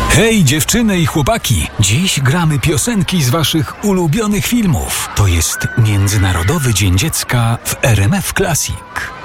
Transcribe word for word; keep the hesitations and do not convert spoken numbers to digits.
Hej dziewczyny i chłopaki, dziś gramy piosenki z waszych ulubionych filmów. To jest Międzynarodowy Dzień Dziecka w R M F Classic.